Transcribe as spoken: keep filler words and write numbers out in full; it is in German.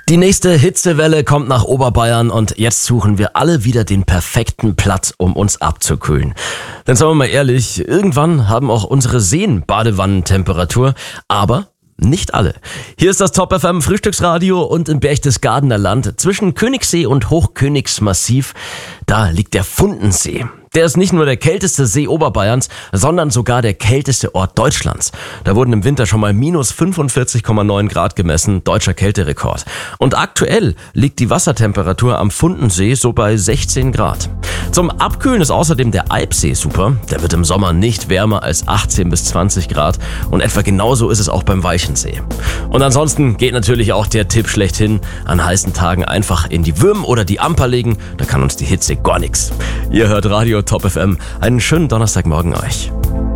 Die nächste Hitzewelle kommt nach Oberbayern und jetzt suchen wir alle wieder den perfekten Platz, um uns abzukühlen. Denn sagen wir mal ehrlich, irgendwann haben auch unsere Seen Badewannentemperatur, aber nicht alle. Hier ist das Top F M Frühstücksradio und im Berchtesgadener Land zwischen Königssee und Hochkönigsmassiv, da liegt der Fundensee. Der ist nicht nur der kälteste See Oberbayerns, sondern sogar der kälteste Ort Deutschlands. Da wurden im Winter schon mal minus fünfundvierzig Komma neun Grad gemessen, deutscher Kälterekord. Und aktuell liegt die Wassertemperatur am Fundensee so bei sechzehn Grad. Zum Abkühlen ist außerdem der Eibsee super. Der wird im Sommer nicht wärmer als achtzehn bis zwanzig Grad und etwa genauso ist es auch beim Weichensee. Und ansonsten geht natürlich auch der Tipp schlechthin, an heißen Tagen einfach in die Würm oder die Amper legen, da kann uns die Hitze gar nichts. Ihr hört Radio Top F M. Einen schönen Donnerstagmorgen euch.